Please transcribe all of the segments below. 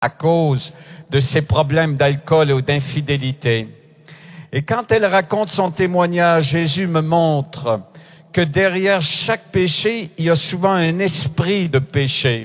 à cause de ses problèmes d'alcool ou d'infidélité. Et quand elle raconte son témoignage, Jésus me montre que derrière chaque péché, il y a souvent un esprit de péché.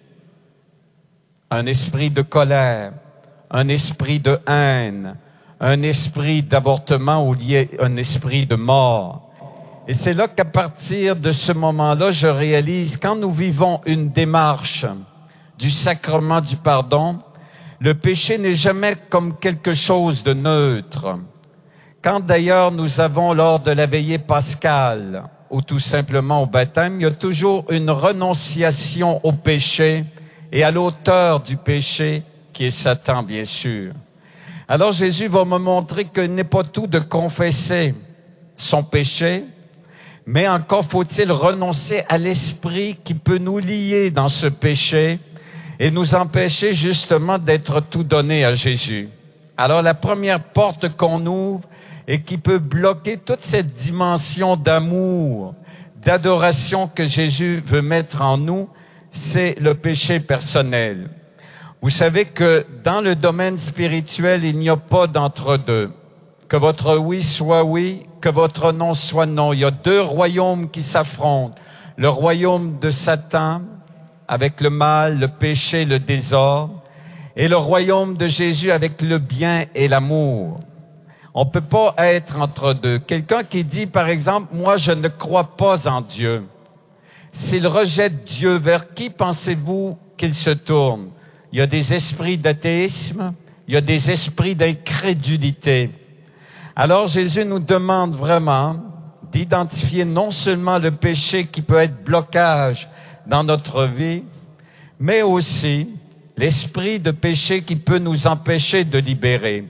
Un esprit de colère, un esprit de haine, un esprit d'avortement ou lié un esprit de mort. Et c'est là qu'à partir de ce moment-là, je réalise, quand nous vivons une démarche du sacrement du pardon, le péché n'est jamais comme quelque chose de neutre. Quand d'ailleurs nous avons lors de la veillée pascale, ou tout simplement au baptême, il y a toujours une renonciation au péché et à l'auteur du péché, qui est Satan, bien sûr. Alors Jésus va me montrer que n'est pas tout de confesser son péché, mais encore faut-il renoncer à l'esprit qui peut nous lier dans ce péché et nous empêcher justement d'être tout donné à Jésus. Alors la première porte qu'on ouvre et qui peut bloquer toute cette dimension d'amour, d'adoration que Jésus veut mettre en nous, c'est le péché personnel. Vous savez que dans le domaine spirituel, il n'y a pas d'entre-deux. Que votre oui soit oui, que votre non soit non. Il y a deux royaumes qui s'affrontent. Le royaume de Satan, avec le mal, le péché, le désordre, et le royaume de Jésus avec le bien et l'amour. On peut pas être entre deux. Quelqu'un qui dit, par exemple, moi, je ne crois pas en Dieu. S'il rejette Dieu, vers qui pensez-vous qu'il se tourne? Il y a des esprits d'athéisme, il y a des esprits d'incrédulité. Alors, Jésus nous demande vraiment d'identifier non seulement le péché qui peut être blocage dans notre vie, mais aussi l'esprit de péché qui peut nous empêcher de libérer.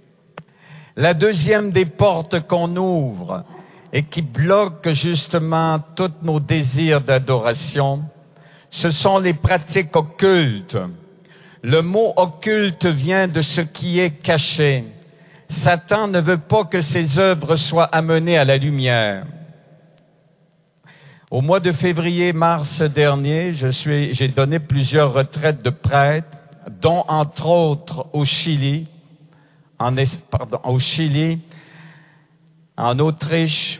La deuxième des portes qu'on ouvre et qui bloque justement tous nos désirs d'adoration, ce sont les pratiques occultes. Le mot occulte vient de ce qui est caché. Satan ne veut pas que ses œuvres soient amenées à la lumière. Au mois de février-mars dernier, j'ai donné plusieurs retraites de prêtres, dont entre autres au Chili, en Autriche,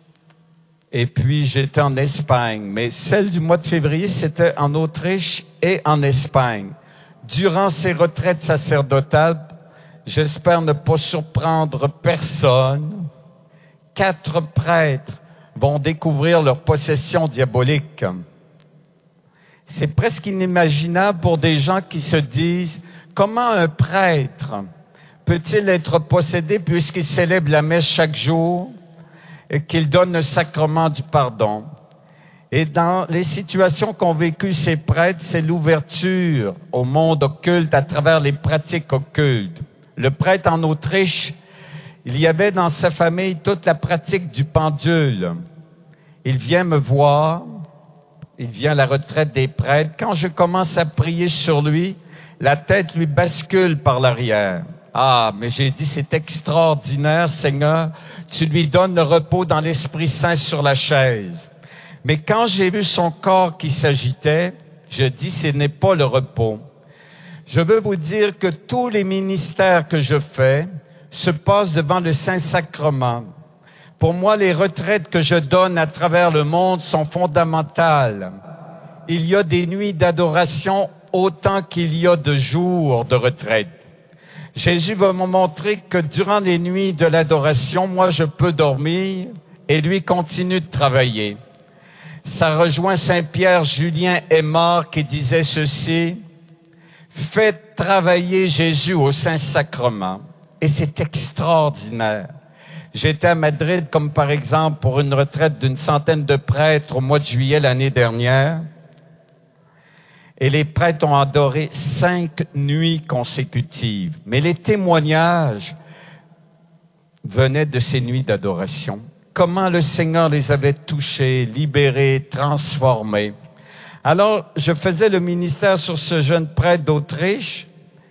et puis j'étais en Espagne. Mais celle du mois de février, c'était en Autriche et en Espagne. Durant ces retraites sacerdotales, j'espère ne pas surprendre personne, 4 prêtres vont découvrir leur possession diabolique. C'est presque inimaginable pour des gens qui se disent « Comment un prêtre peut-il être possédé puisqu'il célèbre la messe chaque jour et qu'il donne le sacrement du pardon? » Et dans les situations qu'ont vécues ces prêtres, c'est l'ouverture au monde occulte à travers les pratiques occultes. Le prêtre en Autriche, il y avait dans sa famille toute la pratique du pendule. Il vient me voir, il vient à la retraite des prêtres. Quand je commence à prier sur lui, la tête lui bascule par l'arrière. Ah, mais j'ai dit, c'est extraordinaire, Seigneur. Tu lui donnes le repos dans l'Esprit Saint sur la chaise. Mais quand j'ai vu son corps qui s'agitait, je dis, ce n'est pas le repos. Je veux vous dire que tous les ministères que je fais se passent devant le Saint-Sacrement. Pour moi, les retraites que je donne à travers le monde sont fondamentales. Il y a des nuits d'adoration autant qu'il y a de jours de retraite. Jésus va me montrer que durant les nuits de l'adoration, moi, je peux dormir et lui continue de travailler. Ça rejoint Saint-Pierre Julien Aymar qui disait ceci: « Faites travailler Jésus au Saint-Sacrement. » Et c'est extraordinaire. J'étais à Madrid, comme par exemple, pour une retraite d'une centaine de prêtres au mois de juillet l'année dernière. Et les prêtres ont adoré 5 nuits consécutives. Mais les témoignages venaient de ces nuits d'adoration. Comment le Seigneur les avait touchés, libérés, transformés. Alors, je faisais le ministère sur ce jeune prêtre d'Autriche.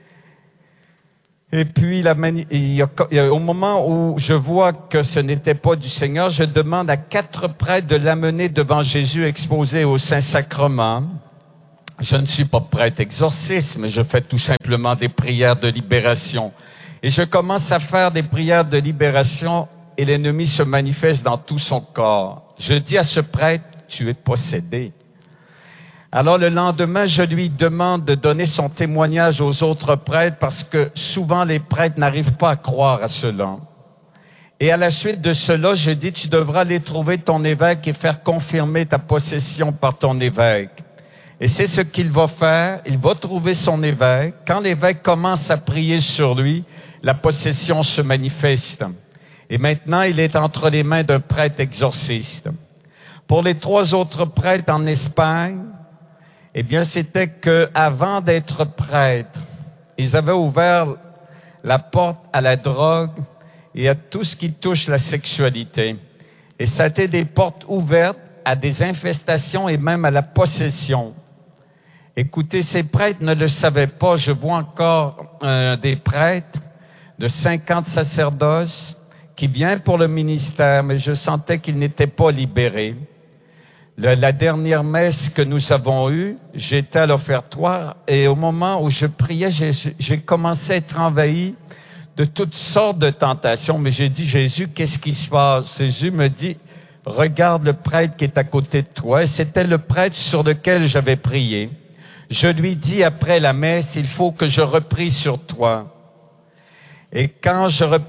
Et puis, au moment où je vois que ce n'était pas du Seigneur, je demande à 4 prêtres de l'amener devant Jésus exposé au Saint-Sacrement. Je ne suis pas prêtre exorciste, mais je fais tout simplement des prières de libération. Et je commence à faire des prières de libération et l'ennemi se manifeste dans tout son corps. Je dis à ce prêtre, tu es possédé. Alors le lendemain, je lui demande de donner son témoignage aux autres prêtres parce que souvent les prêtres n'arrivent pas à croire à cela. Et à la suite de cela, je dis, tu devras aller trouver ton évêque et faire confirmer ta possession par ton évêque. Et c'est ce qu'il va faire. Il va trouver son évêque. Quand l'évêque commence à prier sur lui, la possession se manifeste. Et maintenant, il est entre les mains d'un prêtre exorciste. Pour les 3 autres prêtres en Espagne, eh bien, c'était que avant d'être prêtres, ils avaient ouvert la porte à la drogue et à tout ce qui touche la sexualité. Et ça a été des portes ouvertes à des infestations et même à la possession. Écoutez, ces prêtres ne le savaient pas. Je vois encore des prêtres de 50 sacerdoces qui viennent pour le ministère, mais je sentais qu'ils n'étaient pas libérés. La dernière messe que nous avons eue, j'étais à l'offertoire et au moment où je priais, j'ai commencé à être envahi de toutes sortes de tentations. Mais j'ai dit, Jésus, qu'est-ce qui se passe? Jésus me dit, regarde le prêtre qui est à côté de toi. Et c'était le prêtre sur lequel j'avais prié. Je lui dis après la messe, il faut que je reprie sur toi. Et quand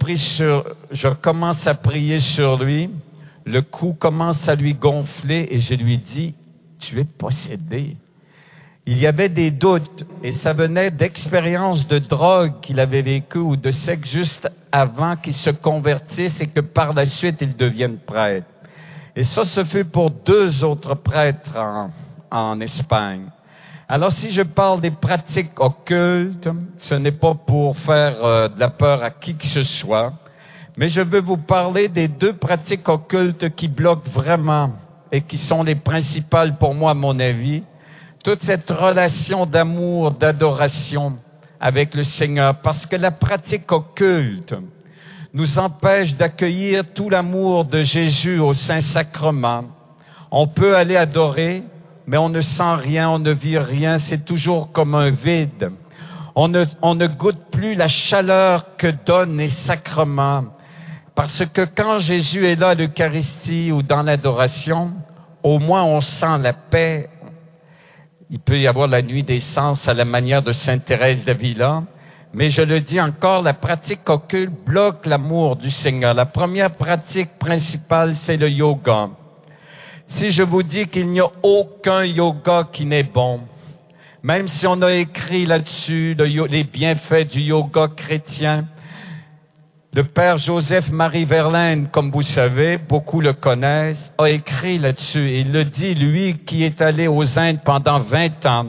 je commence à prier sur lui, le cou commence à lui gonfler et je lui dis, tu es possédé. Il y avait des doutes et ça venait d'expériences de drogue qu'il avait vécues ou de sexe juste avant qu'il se convertisse et que par la suite il devienne prêtre. Et ça, ce fut pour 2 autres prêtres en Espagne. Alors, si je parle des pratiques occultes, ce n'est pas pour faire de la peur à qui que ce soit, mais je veux vous parler des 2 pratiques occultes qui bloquent vraiment et qui sont les principales pour moi, à mon avis. Toute cette relation d'amour, d'adoration avec le Seigneur, parce que la pratique occulte nous empêche d'accueillir tout l'amour de Jésus au Saint-Sacrement. On peut aller adorer, mais on ne sent rien, on ne vit rien, c'est toujours comme un vide. On ne goûte plus la chaleur que donnent les sacrements. Parce que quand Jésus est là à l'Eucharistie ou dans l'adoration, au moins on sent la paix. Il peut y avoir la nuit des sens à la manière de Sainte Thérèse d'Avila. Mais je le dis encore, la pratique occulte bloque l'amour du Seigneur. La première pratique principale, c'est le yoga. Si je vous dis qu'il n'y a aucun yoga qui n'est bon, même si on a écrit là-dessus les bienfaits du yoga chrétien, le père Joseph-Marie Verlaine, comme vous savez, beaucoup le connaissent, a écrit là-dessus. Il le dit, lui qui est allé aux Indes pendant 20 ans.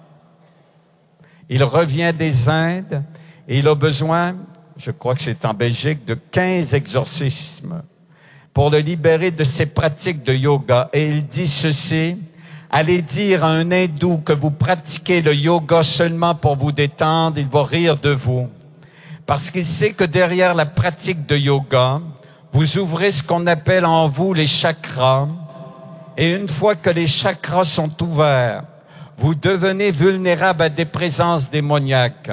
Il revient des Indes et il a besoin, je crois que c'est en Belgique, de 15 exorcismes pour le libérer de ses pratiques de yoga. Et il dit ceci, allez dire à un hindou que vous pratiquez le yoga seulement pour vous détendre, il va rire de vous. Parce qu'il sait que derrière la pratique de yoga, vous ouvrez ce qu'on appelle en vous les chakras. Et une fois que les chakras sont ouverts, vous devenez vulnérable à des présences démoniaques.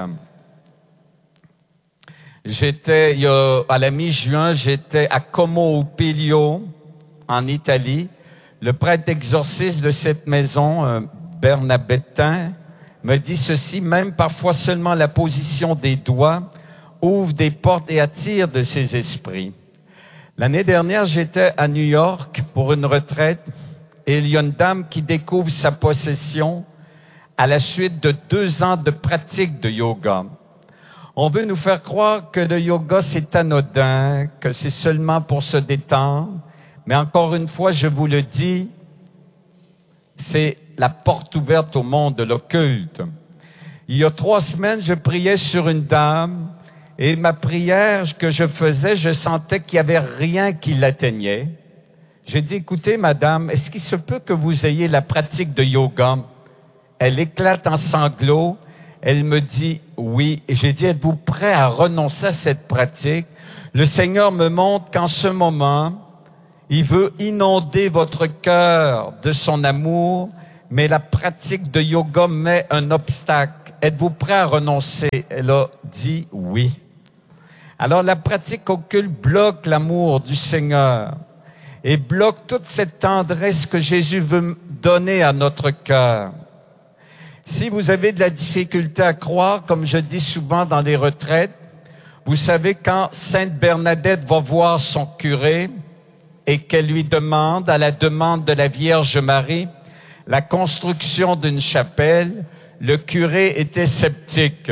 À la mi-juin, j'étais à Como Pilio, en Italie. Le prêtre exorciste de cette maison, Bernabettin, me dit ceci, même parfois seulement la position des doigts ouvre des portes et attire de ces esprits. L'année dernière, j'étais à New York pour une retraite et il y a une dame qui découvre sa possession à la suite de 2 ans de pratique de yoga. On veut nous faire croire que le yoga, c'est anodin, que c'est seulement pour se détendre. Mais encore une fois, je vous le dis, c'est la porte ouverte au monde de l'occulte. Il y a 3 semaines, je priais sur une dame et ma prière que je faisais, je sentais qu'il n'y avait rien qui l'atteignait. J'ai dit, écoutez, madame, est-ce qu'il se peut que vous ayez la pratique de yoga? Elle éclate en sanglots. Elle me dit oui. Et j'ai dit, êtes-vous prêt à renoncer à cette pratique? Le Seigneur me montre qu'en ce moment, il veut inonder votre cœur de son amour, mais la pratique de yoga met un obstacle. Êtes-vous prêt à renoncer? Elle a dit oui. Alors la pratique occulte bloque l'amour du Seigneur et bloque toute cette tendresse que Jésus veut donner à notre cœur. Si vous avez de la difficulté à croire, comme je dis souvent dans les retraites, vous savez, quand Sainte Bernadette va voir son curé et qu'elle lui demande, à la demande de la Vierge Marie, la construction d'une chapelle, le curé était sceptique.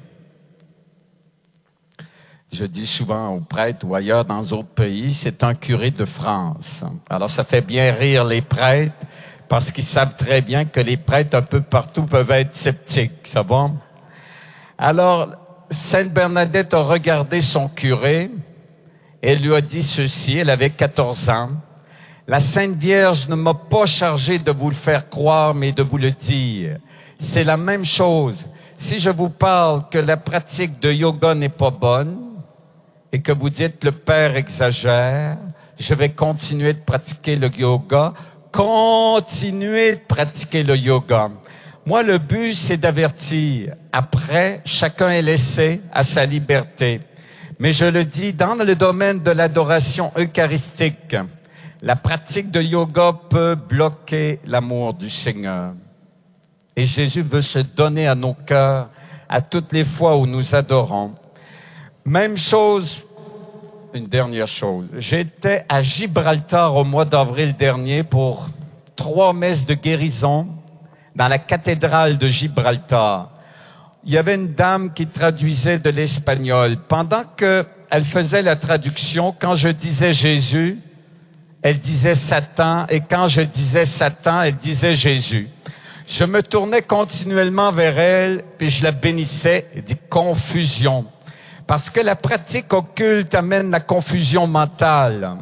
Je dis souvent aux prêtres ou ailleurs dans d'autres pays, c'est un curé de France. Alors ça fait bien rire les prêtres parce qu'ils savent très bien que les prêtres un peu partout peuvent être sceptiques, ça va? Alors, Sainte Bernadette a regardé son curé et elle lui a dit ceci, elle avait 14 ans. La Sainte Vierge ne m'a pas chargé de vous le faire croire, mais de vous le dire. C'est la même chose. Si je vous parle que la pratique de yoga n'est pas bonne et que vous dites le Père exagère, je vais continuer de pratiquer le yoga. Continuez de pratiquer le yoga. Moi, le but, c'est d'avertir. Après, chacun est laissé à sa liberté. Mais je le dis, dans le domaine de l'adoration eucharistique, la pratique de yoga peut bloquer l'amour du Seigneur. Et Jésus veut se donner à nos cœurs à toutes les fois où nous adorons. Même chose, une dernière chose. J'étais à Gibraltar au mois d'avril dernier pour 3 messes de guérison dans la cathédrale de Gibraltar. Il y avait une dame qui traduisait de l'espagnol. Pendant qu'elle faisait la traduction, quand je disais Jésus, elle disait Satan, et quand je disais Satan, elle disait Jésus. Je me tournais continuellement vers elle, puis je la bénissais, et dit confusion. Parce que la pratique occulte amène la confusion mentale.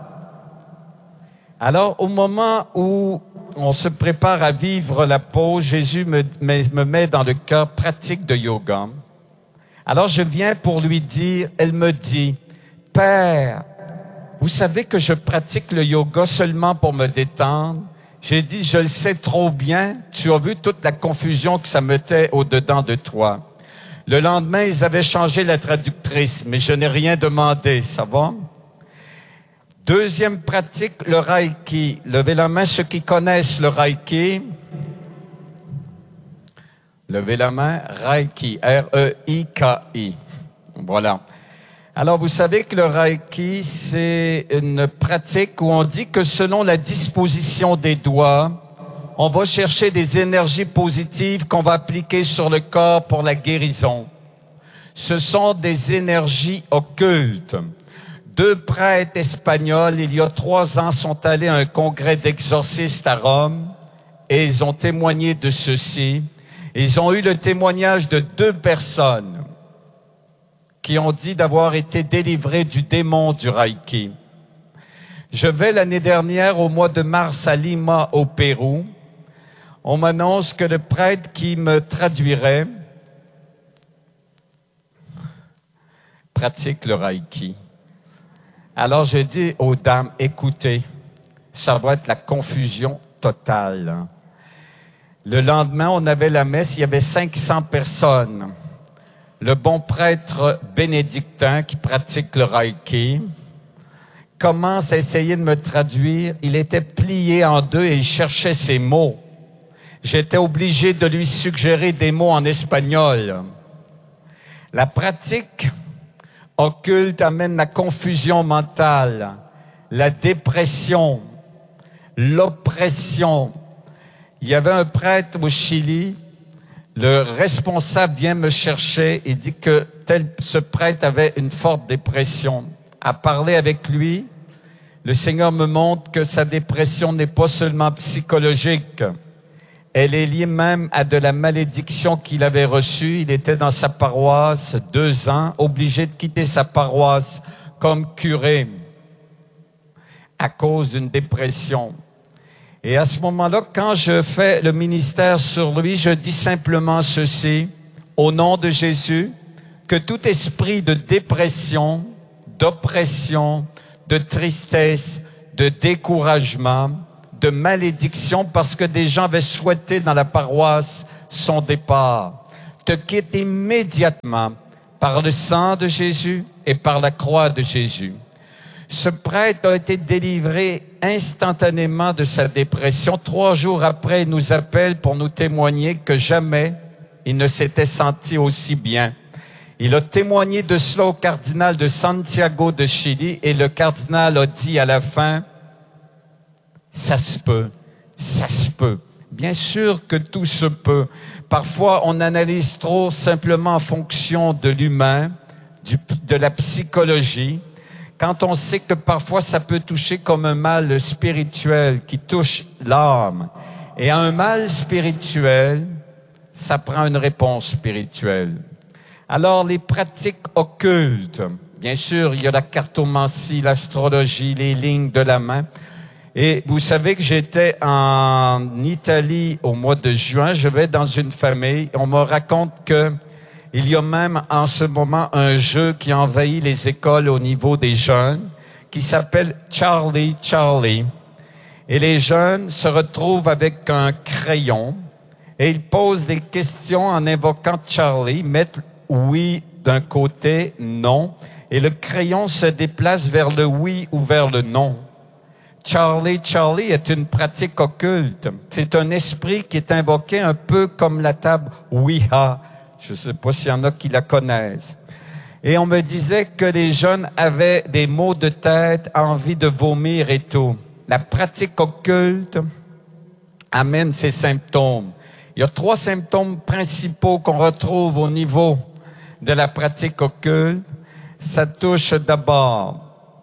Alors, au moment où on se prépare à vivre la pause, Jésus me met dans le cœur pratique de yoga. Alors, je viens pour lui dire, elle me dit, Père, vous savez que je pratique le yoga seulement pour me détendre? J'ai dit, je le sais trop bien, tu as vu toute la confusion que ça mettait au-dedans de toi. Le lendemain, ils avaient changé la traductrice, mais je n'ai rien demandé, ça va? Deuxième pratique, le Reiki. Levez la main ceux qui connaissent le Reiki. Levez la main, Reiki, R-E-I-K-I. Voilà. Alors, vous savez que le Reiki, c'est une pratique où on dit que selon la disposition des doigts, on va chercher des énergies positives qu'on va appliquer sur le corps pour la guérison. Ce sont des énergies occultes. 2 prêtres espagnols, il y a 3 ans, sont allés à un congrès d'exorcistes à Rome et ils ont témoigné de ceci. Ils ont eu le témoignage de 2 personnes qui ont dit d'avoir été délivrées du démon du Reiki. Je vais l'année dernière, au mois de mars, à Lima, au Pérou. On m'annonce que le prêtre qui me traduirait pratique le Reiki. Alors j'ai dit aux dames, écoutez, ça va être la confusion totale. Le lendemain, on avait la messe, il y avait 500 personnes. Le bon prêtre bénédictin qui pratique le Reiki commence à essayer de me traduire. Il était plié en 2 et il cherchait ses mots. J'étais obligé de lui suggérer des mots en espagnol. La pratique occulte amène la confusion mentale, la dépression, l'oppression. Il y avait un prêtre au Chili, le responsable vient me chercher et dit que ce prêtre avait une forte dépression. À parler avec lui, le Seigneur me montre que sa dépression n'est pas seulement psychologique. Elle est liée même à de la malédiction qu'il avait reçue. Il était dans sa paroisse 2 ans, obligé de quitter sa paroisse comme curé à cause d'une dépression. Et à ce moment-là, quand je fais le ministère sur lui, je dis simplement ceci, au nom de Jésus, que tout esprit de dépression, d'oppression, de tristesse, de découragement, de malédiction parce que des gens avaient souhaité dans la paroisse son départ, te quitte immédiatement par le sang de Jésus et par la croix de Jésus. Ce prêtre a été délivré instantanément de sa dépression. 3 jours après, il nous appelle pour nous témoigner que jamais il ne s'était senti aussi bien. Il a témoigné de cela au cardinal de Santiago de Chili et le cardinal a dit à la fin, « Ça se peut, ça se peut. » Bien sûr que tout se peut. Parfois, on analyse trop simplement en fonction de l'humain, de la psychologie, quand on sait que parfois ça peut toucher comme un mal spirituel qui touche l'âme. Et à un mal spirituel, ça prend une réponse spirituelle. Alors, les pratiques occultes, bien sûr, il y a la cartomancie, l'astrologie, les lignes de la main. Et vous savez que j'étais en Italie au mois de juin. Je vais dans une famille. On me raconte que il y a même en ce moment un jeu qui envahit les écoles au niveau des jeunes, qui s'appelle Charlie Charlie. Et les jeunes se retrouvent avec un crayon et ils posent des questions en invoquant Charlie, mettent oui d'un côté, non, et le crayon se déplace vers le oui ou vers le non. Charlie Charlie est une pratique occulte. C'est un esprit qui est invoqué un peu comme la table Ouija. Je ne sais pas s'il y en a qui la connaissent. Et on me disait que les jeunes avaient des maux de tête, envie de vomir et tout. La pratique occulte amène ces symptômes. Il y a 3 symptômes principaux qu'on retrouve au niveau de la pratique occulte. Ça touche d'abord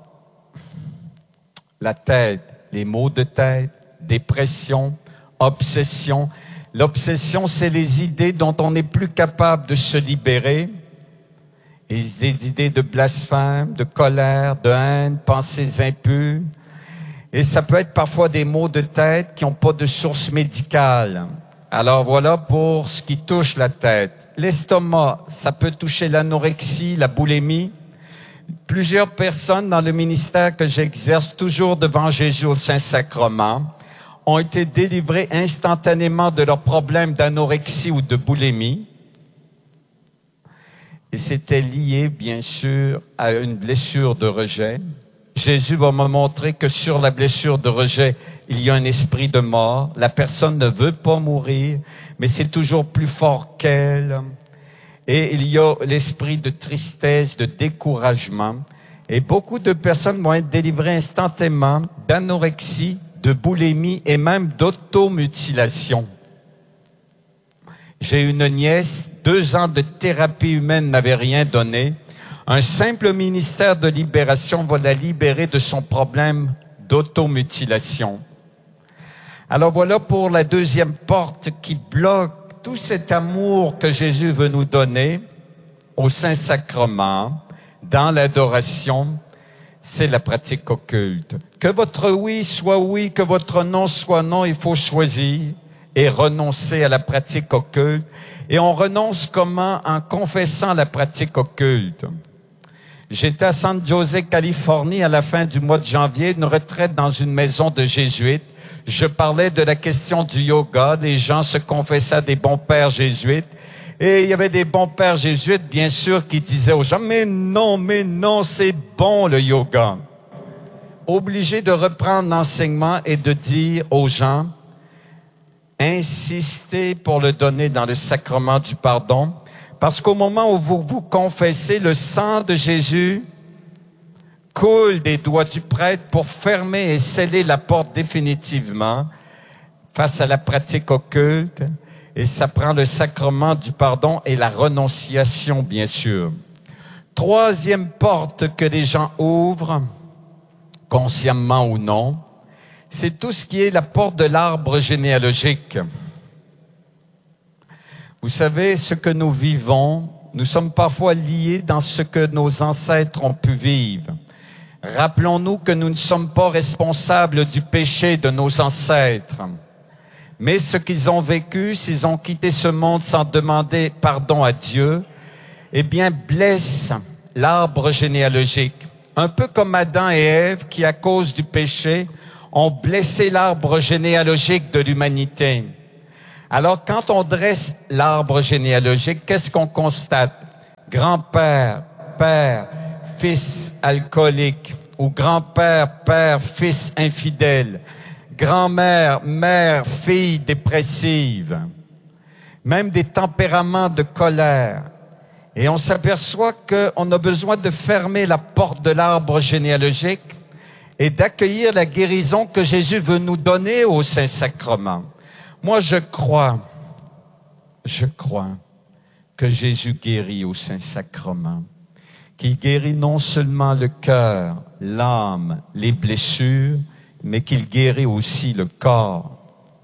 la tête, les maux de tête, dépression, obsession. L'obsession, c'est les idées dont on n'est plus capable de se libérer. Et des idées de blasphème, de colère, de haine, pensées impures. Et ça peut être parfois des maux de tête qui n'ont pas de source médicale. Alors voilà pour ce qui touche la tête. L'estomac, ça peut toucher l'anorexie, la boulimie. Plusieurs personnes dans le ministère que j'exerce toujours devant Jésus au Saint-Sacrement ont été délivrées instantanément de leurs problèmes d'anorexie ou de boulimie. Et c'était lié, bien sûr, à une blessure de rejet. Jésus va me montrer que sur la blessure de rejet, il y a un esprit de mort. La personne ne veut pas mourir, mais c'est toujours plus fort qu'elle. Et il y a l'esprit de tristesse, de découragement. Et beaucoup de personnes vont être délivrées instantanément d'anorexie, de boulimie et même d'automutilation. J'ai une nièce, 2 ans de thérapie humaine n'avait rien donné. Un simple ministère de libération va la libérer de son problème d'automutilation. Alors voilà pour la deuxième porte qui bloque tout cet amour que Jésus veut nous donner au Saint-Sacrement, dans l'adoration, c'est la pratique occulte. Que votre oui soit oui, que votre non soit non, il faut choisir et renoncer à la pratique occulte. Et on renonce comment? En confessant la pratique occulte. J'étais à San Jose, Californie, à la fin du mois de janvier, une retraite dans une maison de jésuites. Je parlais de la question du yoga. Les gens se confessaient à des bons pères jésuites. Et il y avait des bons pères jésuites, bien sûr, qui disaient aux gens, mais non, c'est bon le yoga. Obligé de reprendre l'enseignement et de dire aux gens, insistez pour le donner dans le sacrement du pardon. Parce qu'au moment où vous vous confessez, le sang de Jésus coule des doigts du prêtre pour fermer et sceller la porte définitivement face à la pratique occulte. Et ça prend le sacrement du pardon et la renonciation, bien sûr. 3e porte que les gens ouvrent, consciemment ou non, c'est tout ce qui est la porte de l'arbre généalogique. Vous savez, ce que nous vivons, nous sommes parfois liés dans ce que nos ancêtres ont pu vivre. Rappelons-nous que nous ne sommes pas responsables du péché de nos ancêtres. Mais ce qu'ils ont vécu, s'ils ont quitté ce monde sans demander pardon à Dieu, eh bien, blesse l'arbre généalogique. Un peu comme Adam et Ève qui, à cause du péché, ont blessé l'arbre généalogique de l'humanité. Alors, quand on dresse l'arbre généalogique, qu'est-ce qu'on constate? Grand-père, père, fils alcoolique, ou grand-père, père, fils infidèle, grand-mère, mère, fille dépressive, même des tempéraments de colère. Et on s'aperçoit qu'on a besoin de fermer la porte de l'arbre généalogique et d'accueillir la guérison que Jésus veut nous donner au Saint-Sacrement. Moi, je crois que Jésus guérit au Saint-Sacrement, qu'il guérit non seulement le cœur, l'âme, les blessures, mais qu'il guérit aussi le corps.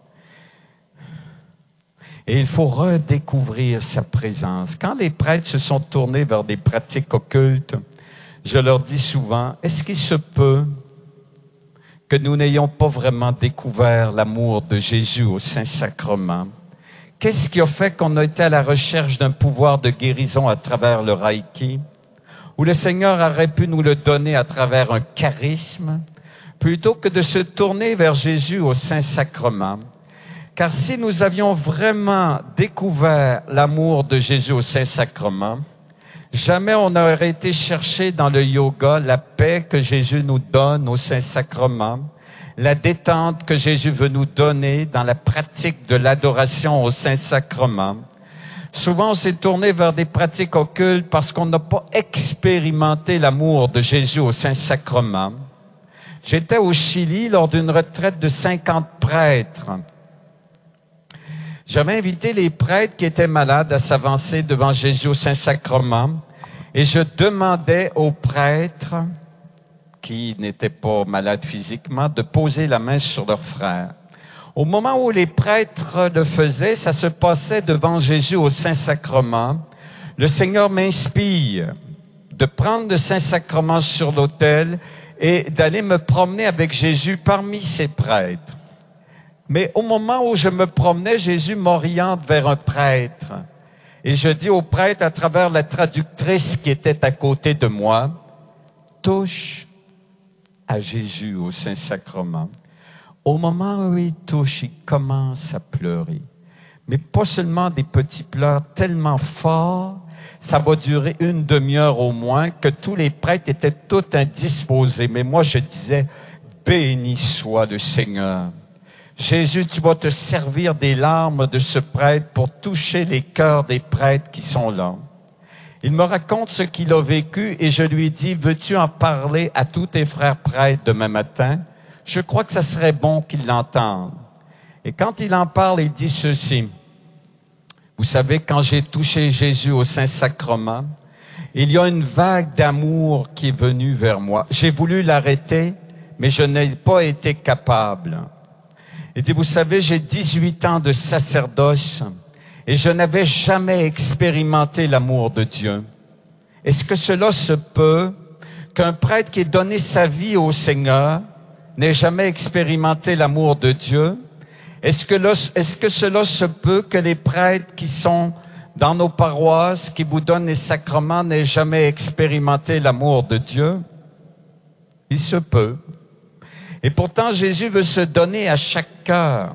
Et il faut redécouvrir sa présence. Quand les prêtres se sont tournés vers des pratiques occultes, je leur dis souvent, est-ce qu'il se peut que nous n'ayons pas vraiment découvert l'amour de Jésus au Saint-Sacrement? Qu'est-ce qui a fait qu'on a été à la recherche d'un pouvoir de guérison à travers le Reiki, où le Seigneur aurait pu nous le donner à travers un charisme, plutôt que de se tourner vers Jésus au Saint-Sacrement? Car si nous avions vraiment découvert l'amour de Jésus au Saint-Sacrement, jamais on n'aurait été chercher dans le yoga la paix que Jésus nous donne au Saint-Sacrement, la détente que Jésus veut nous donner dans la pratique de l'adoration au Saint-Sacrement. Souvent, on s'est tourné vers des pratiques occultes parce qu'on n'a pas expérimenté l'amour de Jésus au Saint-Sacrement. J'étais au Chili lors d'une retraite de 50 prêtres. J'avais invité les prêtres qui étaient malades à s'avancer devant Jésus au Saint-Sacrement et je demandais aux prêtres qui n'étaient pas malades physiquement de poser la main sur leurs frères. Au moment où les prêtres le faisaient, ça se passait devant Jésus au Saint-Sacrement. Le Seigneur m'inspire de prendre le Saint-Sacrement sur l'autel et d'aller me promener avec Jésus parmi ces prêtres. Mais au moment où je me promenais, Jésus m'oriente vers un prêtre. Et je dis au prêtre, à travers la traductrice qui était à côté de moi, touche à Jésus au Saint-Sacrement. Au moment où il touche, il commence à pleurer. Mais pas seulement des petits pleurs tellement forts, ça va durer une demi-heure au moins, que tous les prêtres étaient tout indisposés. Mais moi, je disais, béni soit le Seigneur. Jésus, tu vas te servir des larmes de ce prêtre pour toucher les cœurs des prêtres qui sont là. Il me raconte ce qu'il a vécu et je lui dis, veux-tu en parler à tous tes frères prêtres demain matin? Je crois que ça serait bon qu'ils l'entendent. Et quand il en parle, il dit ceci. Vous savez, quand j'ai touché Jésus au Saint-Sacrement, il y a une vague d'amour qui est venue vers moi. J'ai voulu l'arrêter, mais je n'ai pas été capable. Il dit, vous savez, j'ai 18 ans de sacerdoce et je n'avais jamais expérimenté l'amour de Dieu. Est-ce que cela se peut qu'un prêtre qui ait donné sa vie au Seigneur n'ait jamais expérimenté l'amour de Dieu? Est-ce que cela se peut que les prêtres qui sont dans nos paroisses, qui vous donnent les sacrements, n'aient jamais expérimenté l'amour de Dieu? Il se peut. Et pourtant, Jésus veut se donner à chaque cœur.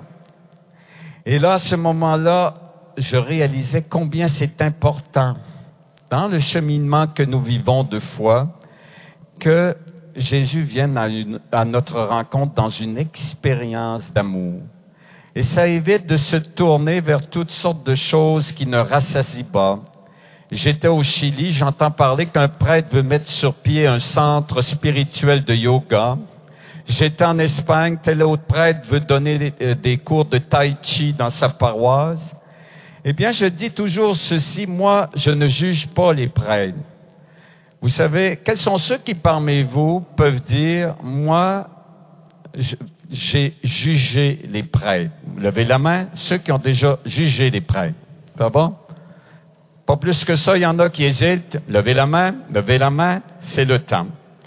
Et là, à ce moment-là, je réalisais combien c'est important dans le cheminement que nous vivons de foi que Jésus vienne à notre rencontre dans une expérience d'amour. Et ça évite de se tourner vers toutes sortes de choses qui ne rassasient pas. J'étais au Chili, j'entends parler qu'un prêtre veut mettre sur pied un centre spirituel de yoga. J'étais en Espagne, tel autre prêtre veut donner des cours de tai chi dans sa paroisse. Eh bien, je dis toujours ceci, moi, je ne juge pas les prêtres. Vous savez, quels sont ceux qui parmi vous peuvent dire, moi, j'ai jugé les prêtres? Vous levez la main, ceux qui ont déjà jugé les prêtres. Ça va? Pas plus que ça, il y en a qui hésitent. Levez la main, c'est le temps.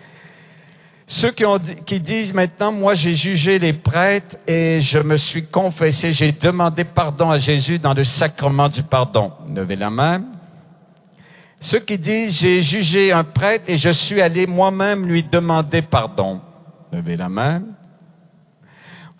Ceux qui disent maintenant, moi j'ai jugé les prêtres et je me suis confessé, j'ai demandé pardon à Jésus dans le sacrement du pardon. Levez la main. Ceux qui disent, j'ai jugé un prêtre et je suis allé moi-même lui demander pardon. Levez la main.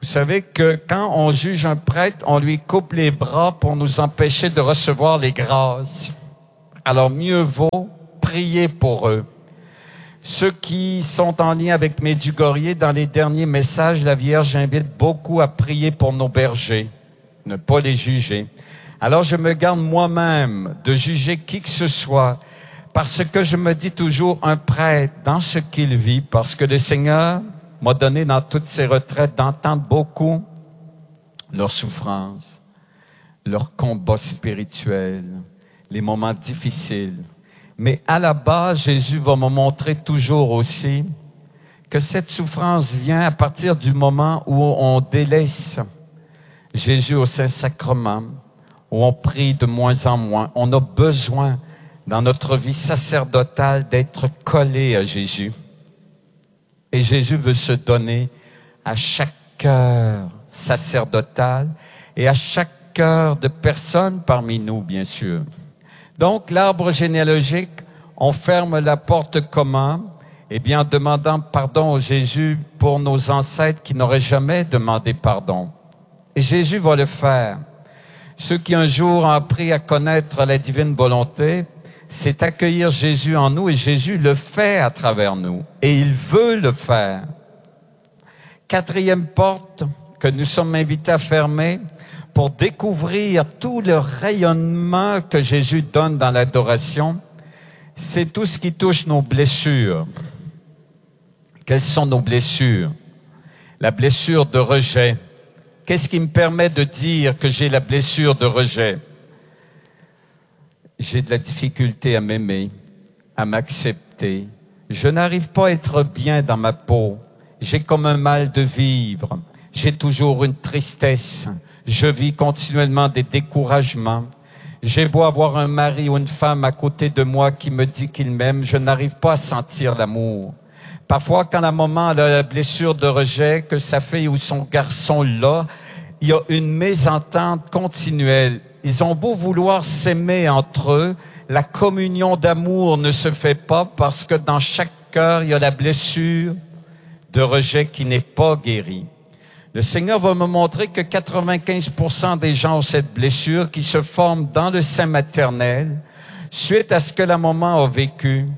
Vous savez que quand on juge un prêtre, on lui coupe les bras pour nous empêcher de recevoir les grâces. Alors mieux vaut prier pour eux. Ceux qui sont en lien avec Medjugorje, dans les derniers messages, la Vierge invite beaucoup à prier pour nos bergers, ne pas les juger. Alors je me garde moi-même de juger qui que ce soit, parce que je me dis toujours un prêtre dans ce qu'il vit, parce que le Seigneur m'a donné dans toutes ces retraites d'entendre beaucoup leurs souffrances, leurs combats spirituels, les moments difficiles. Mais à la base, Jésus va me montrer toujours aussi que cette souffrance vient à partir du moment où on délaisse Jésus au Saint-Sacrement, où on prie de moins en moins. On a besoin, dans notre vie sacerdotale, d'être collé à Jésus. Et Jésus veut se donner à chaque cœur sacerdotal et à chaque cœur de personnes parmi nous, bien sûr. Donc, l'arbre généalogique, on ferme la porte comment? Eh bien, en demandant pardon à Jésus pour nos ancêtres qui n'auraient jamais demandé pardon. Et Jésus va le faire. Ceux qui un jour ont appris à connaître la divine volonté, c'est accueillir Jésus en nous et Jésus le fait à travers nous. Et il veut le faire. Quatrième porte que nous sommes invités à fermer, pour découvrir tout le rayonnement que Jésus donne dans l'adoration, c'est tout ce qui touche nos blessures. Quelles sont nos blessures? La blessure de rejet. Qu'est-ce qui me permet de dire que j'ai la blessure de rejet? J'ai de la difficulté à m'aimer, à m'accepter. Je n'arrive pas à être bien dans ma peau. J'ai comme un mal de vivre. J'ai toujours une tristesse. Je vis continuellement des découragements. J'ai beau avoir un mari ou une femme à côté de moi qui me dit qu'il m'aime, je n'arrive pas à sentir l'amour. Parfois, quand la maman a la blessure de rejet, que sa fille ou son garçon l'a, il y a une mésentente continuelle. Ils ont beau vouloir s'aimer entre eux, la communion d'amour ne se fait pas parce que dans chaque cœur, il y a la blessure de rejet qui n'est pas guérie. Le Seigneur va me montrer que 95% des gens ont cette blessure qui se forme dans le sein maternel suite à ce que la maman a vécu.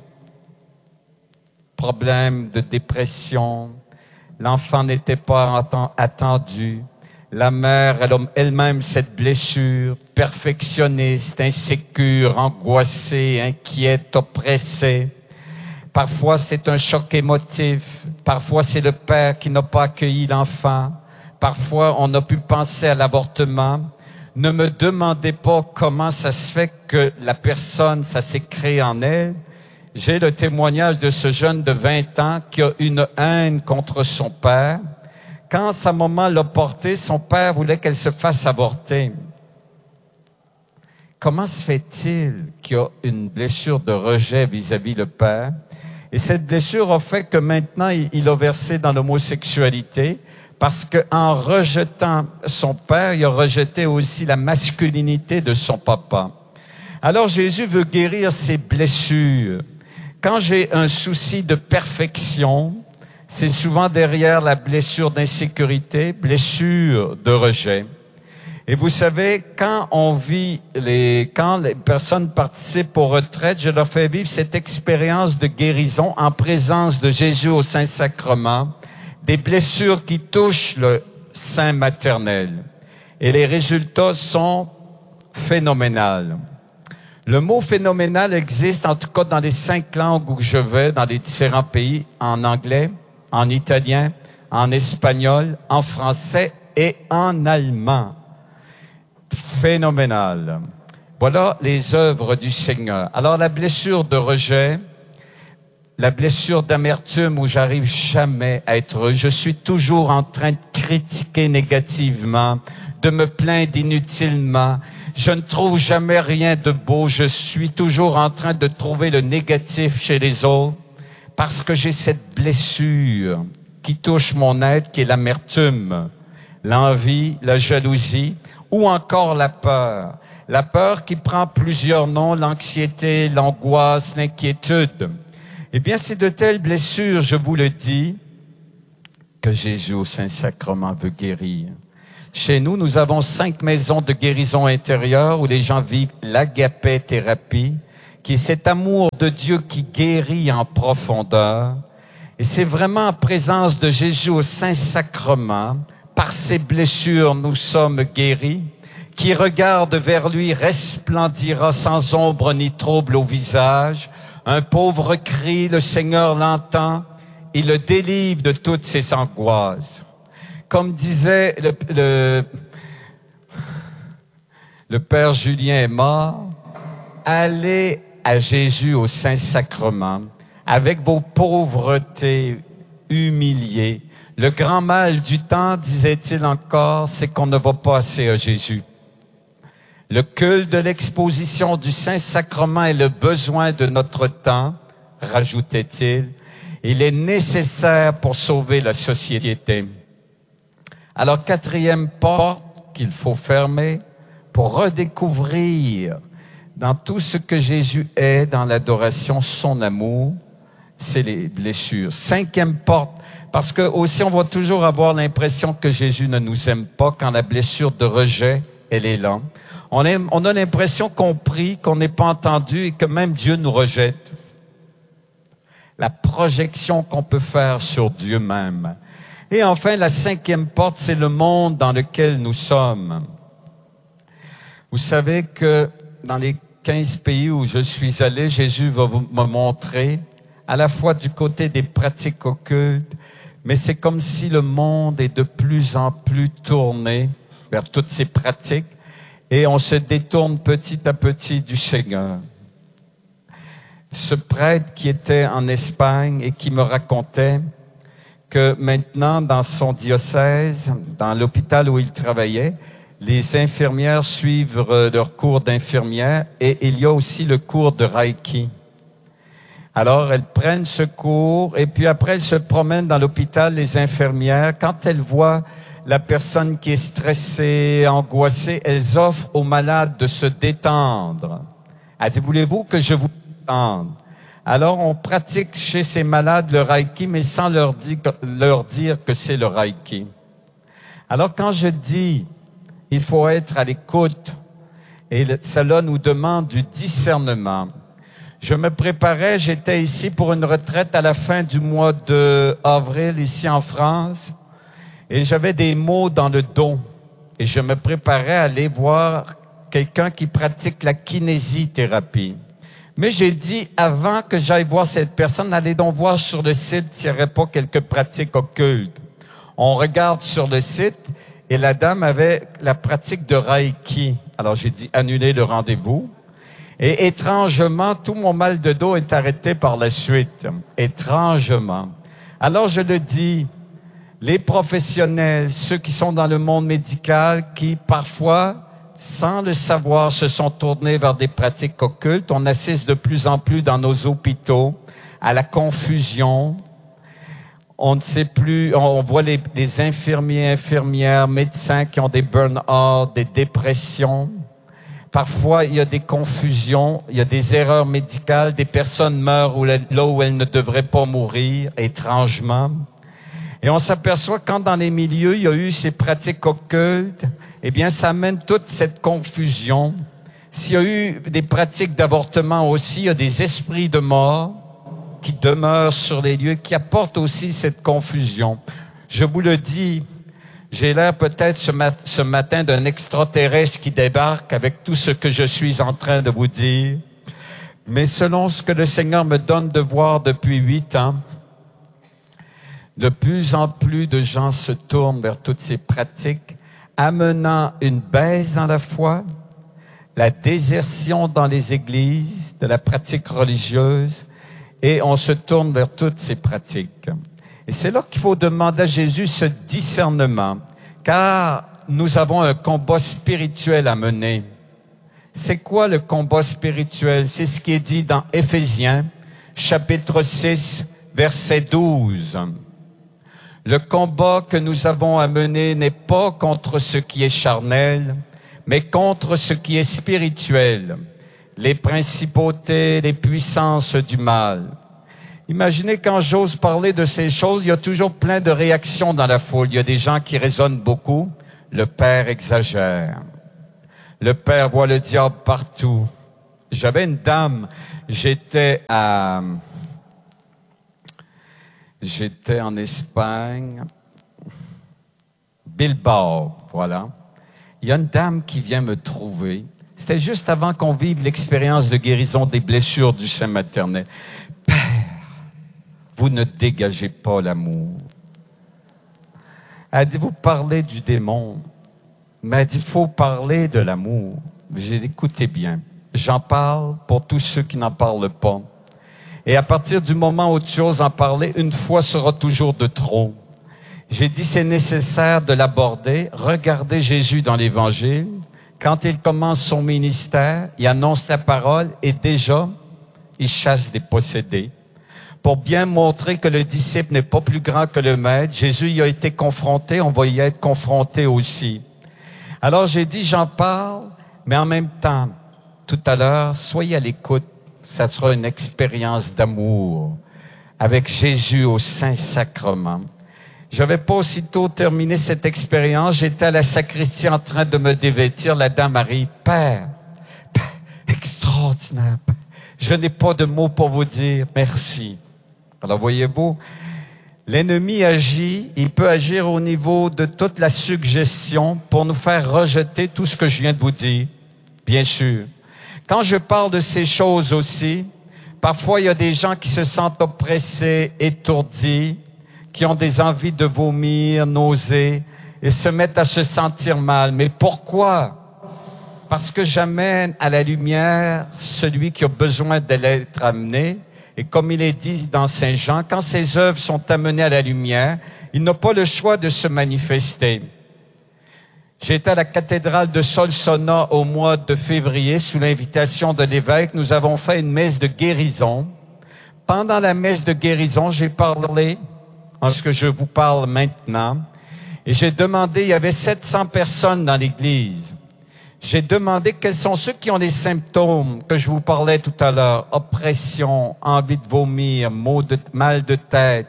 Problème de dépression, l'enfant n'était pas attendu, la mère elle a elle-même cette blessure, perfectionniste, insécure, angoissée, inquiète, oppressée. Parfois c'est un choc émotif, parfois c'est le père qui n'a pas accueilli l'enfant. Parfois, on a pu penser à l'avortement. Ne me demandez pas comment ça se fait que la personne, ça s'est créé en elle. J'ai le témoignage de ce jeune de 20 ans qui a une haine contre son père. Quand sa maman l'a porté, son père voulait qu'elle se fasse avorter. Comment se fait-il qu'il y a une blessure de rejet vis-à-vis le père? Et cette blessure a fait que maintenant, il a versé dans l'homosexualité. Parce qu'en rejetant son père, il a rejeté aussi la masculinité de son papa. Alors Jésus veut guérir ses blessures. Quand j'ai un souci de perfection, c'est souvent derrière la blessure d'insécurité, blessure de rejet. Et vous savez, quand les personnes participent aux retraites, je leur fais vivre cette expérience de guérison en présence de Jésus au Saint-Sacrement, des blessures qui touchent le sein maternel. Et les résultats sont phénoménaux. Le mot phénoménal existe, en tout cas dans les 5 langues où je vais, dans les différents pays, en anglais, en italien, en espagnol, en français et en allemand. Phénoménal. Voilà les œuvres du Seigneur. Alors la blessure de rejet, la blessure d'amertume où j'arrive jamais à être heureux. Je suis toujours en train de critiquer négativement, de me plaindre inutilement. Je ne trouve jamais rien de beau. Je suis toujours en train de trouver le négatif chez les autres parce que j'ai cette blessure qui touche mon être, qui est l'amertume, l'envie, la jalousie ou encore la peur. La peur qui prend plusieurs noms, l'anxiété, l'angoisse, l'inquiétude. Eh bien, c'est de telles blessures, je vous le dis, que Jésus au Saint-Sacrement veut guérir. Chez nous, nous avons 5 maisons de guérison intérieure où les gens vivent l'agapé-thérapie, qui est cet amour de Dieu qui guérit en profondeur. Et c'est vraiment en présence de Jésus au Saint-Sacrement, par ses blessures, nous sommes guéris. Qui regarde vers lui resplendira sans ombre ni trouble au visage. Un pauvre crie, le Seigneur l'entend, il le délivre de toutes ses angoisses. Comme disait le Père Julien est mort, allez à Jésus au Saint-Sacrement, avec vos pauvretés humiliées. Le grand mal du temps, disait-il encore, c'est qu'on ne va pas assez à Jésus. Le culte de l'exposition du Saint-Sacrement est le besoin de notre temps, rajoutait-il. Il est nécessaire pour sauver la société. Alors, 4e porte qu'il faut fermer pour redécouvrir dans tout ce que Jésus est dans l'adoration, son amour, c'est les blessures. 5e porte, parce que aussi on va toujours avoir l'impression que Jésus ne nous aime pas quand la blessure de rejet, elle est là. On a l'impression qu'on prie, qu'on n'est pas entendu et que même Dieu nous rejette. La projection qu'on peut faire sur Dieu même. Et enfin, la 5e porte, c'est le monde dans lequel nous sommes. Vous savez que dans les 15 pays où je suis allé, Jésus va me montrer à la fois du côté des pratiques occultes, mais c'est comme si le monde est de plus en plus tourné vers toutes ces pratiques et on se détourne petit à petit du Seigneur. Ce prêtre qui était en Espagne et qui me racontait que maintenant, dans son diocèse, dans l'hôpital où il travaillait, les infirmières suivent leur cours d'infirmière et il y a aussi le cours de Reiki. Alors, elles prennent ce cours et puis après, elles se promènent dans l'hôpital, les infirmières. Quand elles voient la personne qui est stressée, angoissée, elles offrent aux malades de se détendre. Elle dit, voulez-vous que je vous détende? Alors, on pratique chez ces malades le Reiki, mais sans leur dire que c'est le Reiki. Alors, quand je dis, il faut être à l'écoute, et cela nous demande du discernement. Je me préparais, j'étais ici pour une retraite à la fin du mois d'avril, ici en France, et j'avais des maux dans le dos. Et je me préparais à aller voir quelqu'un qui pratique la kinésithérapie. Mais j'ai dit, avant que j'aille voir cette personne, allez donc voir sur le site s'il n'y aurait pas quelques pratiques occultes. On regarde sur le site et la dame avait la pratique de Reiki. Alors j'ai dit, annulez le rendez-vous. Et étrangement, tout mon mal de dos est arrêté par la suite. Étrangement. Alors je le dis, les professionnels, ceux qui sont dans le monde médical, qui parfois, sans le savoir, se sont tournés vers des pratiques occultes. On assiste de plus en plus dans nos hôpitaux à la confusion. On ne sait plus, on voit les infirmiers, infirmières, médecins qui ont des burn-out, des dépressions. Parfois, il y a des confusions, il y a des erreurs médicales, des personnes meurent là où elles ne devraient pas mourir, étrangement. Et on s'aperçoit quand dans les milieux, il y a eu ces pratiques occultes, eh bien, ça amène toute cette confusion. S'il y a eu des pratiques d'avortement aussi, il y a des esprits de mort qui demeurent sur les lieux, qui apportent aussi cette confusion. Je vous le dis, j'ai l'air peut-être ce matin d'un extraterrestre qui débarque avec tout ce que je suis en train de vous dire, mais selon ce que le Seigneur me donne de voir depuis 8 ans, de plus en plus de gens se tournent vers toutes ces pratiques, amenant une baisse dans la foi, la désertion dans les églises, de la pratique religieuse, et on se tourne vers toutes ces pratiques. Et c'est là qu'il faut demander à Jésus ce discernement, car nous avons un combat spirituel à mener. C'est quoi le combat spirituel? C'est ce qui est dit dans Éphésiens, chapitre 6, verset 12. Le combat que nous avons à mener n'est pas contre ce qui est charnel, mais contre ce qui est spirituel, les principautés, les puissances du mal. Imaginez quand j'ose parler de ces choses, il y a toujours plein de réactions dans la foule. Il y a des gens qui raisonnent beaucoup. Le Père exagère. Le Père voit le diable partout. J'avais une dame, j'étais en Espagne, Bilbao, voilà. Il y a une dame qui vient me trouver. C'était juste avant qu'on vive l'expérience de guérison des blessures du sein maternel. Père, vous ne dégagez pas l'amour. Elle dit, vous parlez du démon. Mais elle dit, il faut parler de l'amour. J'ai dit, écoutez bien, j'en parle pour tous ceux qui n'en parlent pas. Et à partir du moment où tu oses en parler, une fois sera toujours de trop. J'ai dit, c'est nécessaire de l'aborder. Regardez Jésus dans l'Évangile. Quand il commence son ministère, il annonce sa parole et déjà, il chasse des possédés. Pour bien montrer que le disciple n'est pas plus grand que le maître, Jésus y a été confronté, on va y être confronté aussi. Alors j'ai dit, j'en parle, mais en même temps, tout à l'heure, soyez à l'écoute. Ça sera une expérience d'amour avec Jésus au Saint-Sacrement. Je n'avais pas aussitôt terminé cette expérience. J'étais à la sacristie en train de me dévêtir. La dame arrive. Père, extraordinaire. Je n'ai pas de mots pour vous dire merci. Alors voyez-vous, l'ennemi agit. Il peut agir au niveau de toute la suggestion pour nous faire rejeter tout ce que je viens de vous dire. Bien sûr. Quand je parle de ces choses aussi, parfois il y a des gens qui se sentent oppressés, étourdis, qui ont des envies de vomir, nauser, et se mettent à se sentir mal. Mais pourquoi? Parce que j'amène à la lumière celui qui a besoin d'être amené. Et comme il est dit dans Saint Jean, quand ses œuvres sont amenées à la lumière, il n'a pas le choix de se manifester. J'étais à la cathédrale de Solsona au mois de février sous l'invitation de l'évêque. Nous avons fait une messe de guérison. Pendant la messe de guérison, j'ai parlé en ce que je vous parle maintenant. Et j'ai demandé, il y avait 700 personnes dans l'église. J'ai demandé quels sont ceux qui ont les symptômes que je vous parlais tout à l'heure. Oppression, envie de vomir, mal de tête,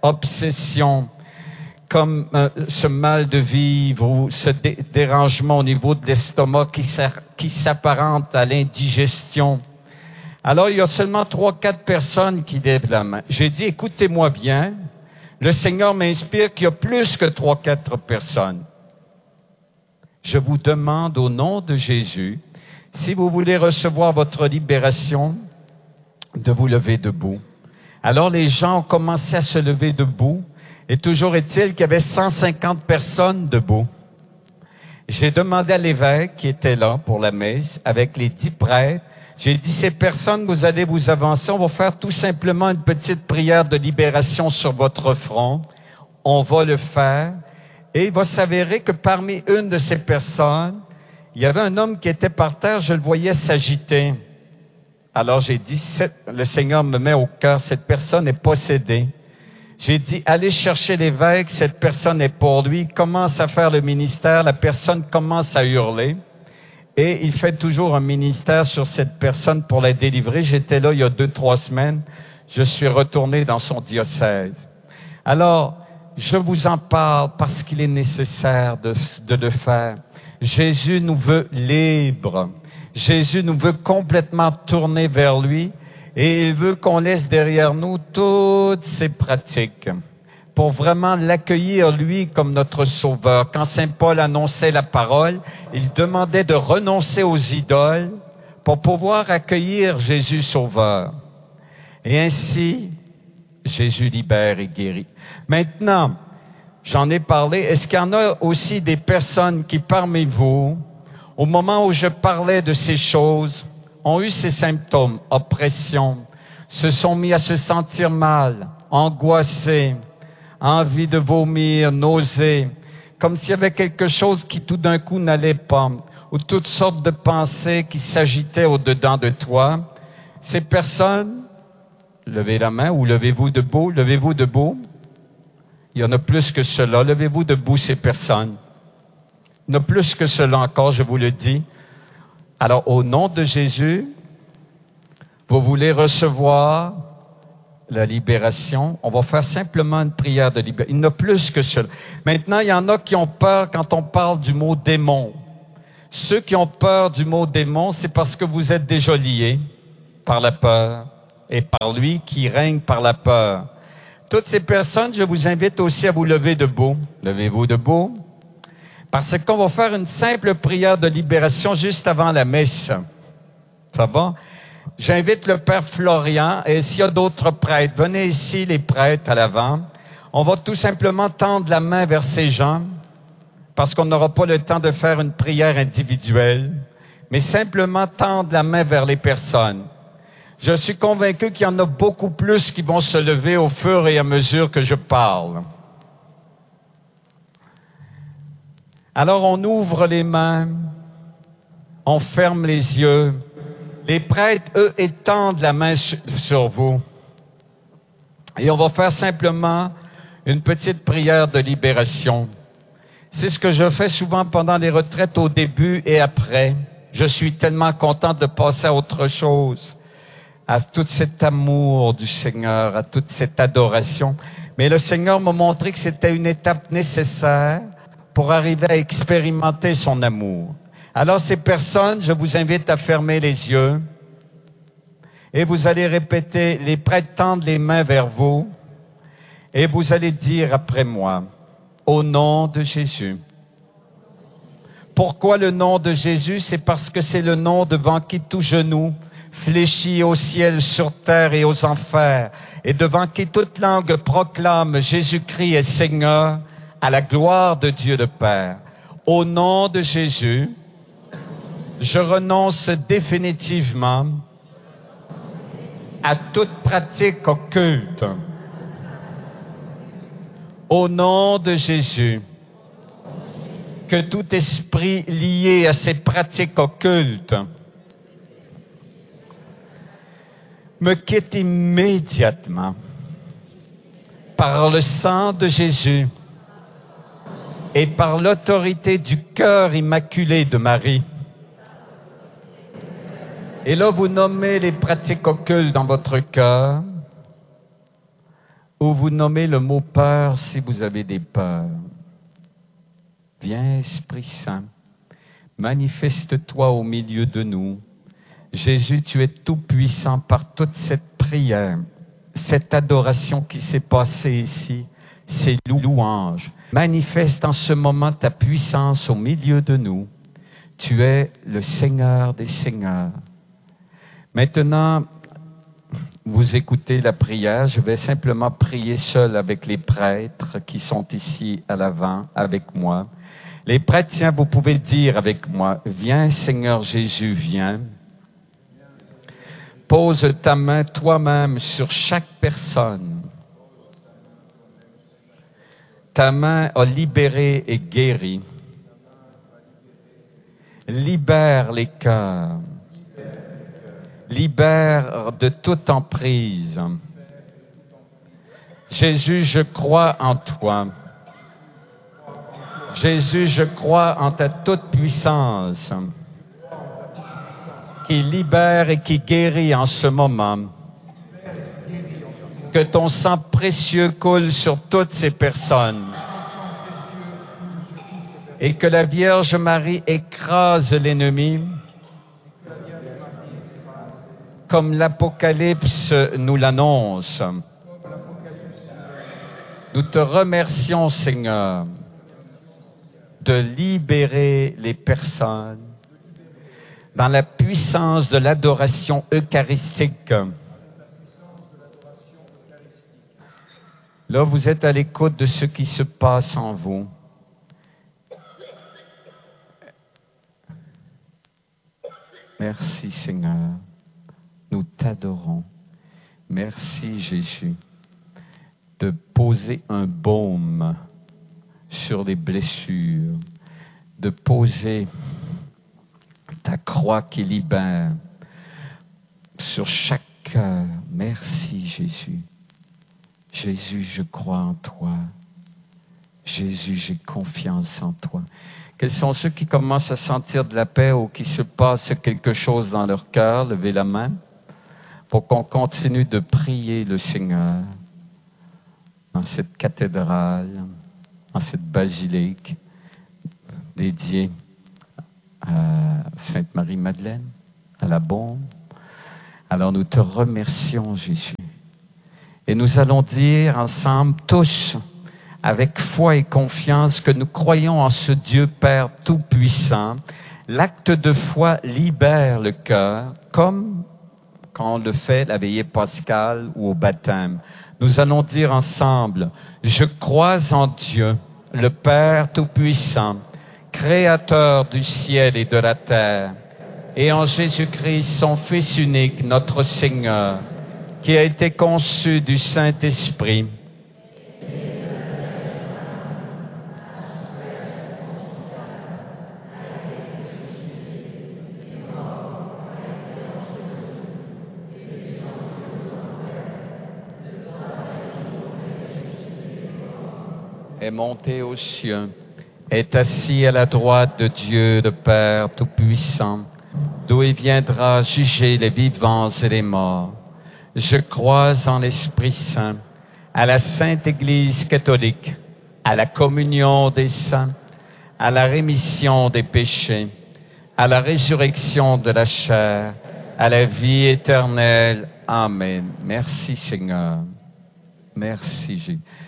obsession, comme ce mal de vivre ou ce dérangement au niveau de l'estomac qui s'apparente à l'indigestion. Alors, il y a seulement 3-4 personnes qui lèvent la main. J'ai dit, écoutez-moi bien, le Seigneur m'inspire qu'il y a plus que 3-4 personnes. Je vous demande au nom de Jésus, si vous voulez recevoir votre libération, de vous lever debout. Alors, les gens ont commencé à se lever debout. Et toujours est-il qu'il y avait 150 personnes debout. J'ai demandé à l'évêque qui était là pour la messe, avec les 10 prêtres, j'ai dit, ces personnes, vous allez vous avancer, on va faire tout simplement une petite prière de libération sur votre front. On va le faire. Et il va s'avérer que parmi une de ces personnes, il y avait un homme qui était par terre, je le voyais s'agiter. Alors j'ai dit, le Seigneur me met au cœur, cette personne est possédée. J'ai dit, allez chercher l'évêque, cette personne est pour lui. Il commence à faire le ministère, la personne commence à hurler. Et il fait toujours un ministère sur cette personne pour la délivrer. J'étais là il y a 2-3 semaines. Je suis retourné dans son diocèse. Alors, je vous en parle parce qu'il est nécessaire de le faire. Jésus nous veut libres. Jésus nous veut complètement tourner vers lui. Et il veut qu'on laisse derrière nous toutes ces pratiques pour vraiment l'accueillir, lui, comme notre sauveur. Quand Saint Paul annonçait la parole, il demandait de renoncer aux idoles pour pouvoir accueillir Jésus sauveur. Et ainsi, Jésus libère et guérit. Maintenant, j'en ai parlé. Est-ce qu'il y en a aussi des personnes qui, parmi vous, au moment où je parlais de ces choses, ont eu ces symptômes, oppression, se sont mis à se sentir mal, angoissés, envie de vomir, nausées, comme s'il y avait quelque chose qui tout d'un coup n'allait pas, ou toutes sortes de pensées qui s'agitaient au-dedans de toi. Ces personnes, levez la main ou levez-vous debout, levez-vous debout. Il y en a plus que cela, levez-vous debout ces personnes. Il y en a plus que cela encore, je vous le dis. Alors, au nom de Jésus, vous voulez recevoir la libération. On va faire simplement une prière de libération. Il n'y en a plus que cela. Maintenant, il y en a qui ont peur quand on parle du mot démon. Ceux qui ont peur du mot démon, c'est parce que vous êtes déjà liés par la peur et par lui qui règne par la peur. Toutes ces personnes, je vous invite aussi à vous lever debout. Levez-vous debout. Parce qu'on va faire une simple prière de libération juste avant la messe. Ça va? J'invite le Père Florian et s'il y a d'autres prêtres, venez ici les prêtres à l'avant. On va tout simplement tendre la main vers ces gens parce qu'on n'aura pas le temps de faire une prière individuelle, mais simplement tendre la main vers les personnes. Je suis convaincu qu'il y en a beaucoup plus qui vont se lever au fur et à mesure que je parle. Alors on ouvre les mains, on ferme les yeux. Les prêtres, eux, étendent la main sur vous. Et on va faire simplement une petite prière de libération. C'est ce que je fais souvent pendant les retraites au début et après. Je suis tellement content de passer à autre chose, à tout cet amour du Seigneur, à toute cette adoration. Mais le Seigneur m'a montré que c'était une étape nécessaire pour arriver à expérimenter son amour. Alors ces personnes, je vous invite à fermer les yeux et vous allez répéter, les prêtres tendent les mains vers vous et vous allez dire après moi, au nom de Jésus. Pourquoi le nom de Jésus? C'est parce que c'est le nom devant qui tout genou fléchit au ciel, sur terre et aux enfers, et devant qui toute langue proclame Jésus-Christ est Seigneur, à la gloire de Dieu le Père. Au nom de Jésus, je renonce définitivement à toute pratique occulte. Au nom de Jésus, que tout esprit lié à ces pratiques occultes me quitte immédiatement par le sang de Jésus et par l'autorité du cœur immaculé de Marie. Et là, vous nommez les pratiques occultes dans votre cœur, ou vous nommez le mot peur si vous avez des peurs. Viens, Esprit Saint, manifeste-toi au milieu de nous. Jésus, tu es tout puissant par toute cette prière, cette adoration qui s'est passée ici, ces louanges. Manifeste en ce moment ta puissance au milieu de nous. Tu es le Seigneur des Seigneurs. Maintenant, vous écoutez la prière. Je vais simplement prier seul avec les prêtres qui sont ici à l'avant avec moi. Les prêtres, tiens, vous pouvez dire avec moi, viens Seigneur Jésus, viens. Pose ta main toi-même sur chaque personne. Ta main a libéré et guéri. Libère les cœurs. Libère de toute emprise. Jésus, je crois en toi. Jésus, je crois en ta toute puissance qui libère et qui guérit en ce moment. Que ton sang précieux coule sur toutes ces personnes et que la Vierge Marie écrase l'ennemi comme l'Apocalypse nous l'annonce. Nous te remercions, Seigneur, de libérer les personnes dans la puissance de l'adoration eucharistique. Là, vous êtes à l'écoute de ce qui se passe en vous. Merci, Seigneur. Nous t'adorons. Merci, Jésus, de poser un baume sur les blessures, de poser ta croix qui libère sur chaque cœur. Merci, Jésus. Jésus, je crois en toi. Jésus, j'ai confiance en toi. Quels sont ceux qui commencent à sentir de la paix ou qui se passe quelque chose dans leur cœur? Levez la main. pour qu'on continue de prier le Seigneur dans cette cathédrale, dans cette basilique dédiée à Sainte Marie-Madeleine, à la Beaume. Alors nous te remercions, Jésus. Et nous allons dire ensemble, tous, avec foi et confiance, que nous croyons en ce Dieu Père Tout-Puissant. L'acte de foi libère le cœur, comme quand on le fait la veillée pascale ou au baptême. Nous allons dire ensemble, je crois en Dieu, le Père Tout-Puissant, Créateur du ciel et de la terre, et en Jésus-Christ, son Fils unique, notre Seigneur, qui a été conçu du Saint-Esprit, est monté aux cieux, est assis à la droite de Dieu, le Père Tout-Puissant, d'où il viendra juger les vivants et les morts. Je crois en l'Esprit Saint, à la Sainte Église catholique, à la communion des saints, à la rémission des péchés, à la résurrection de la chair, à la vie éternelle. Amen. Merci Seigneur. Merci Jésus.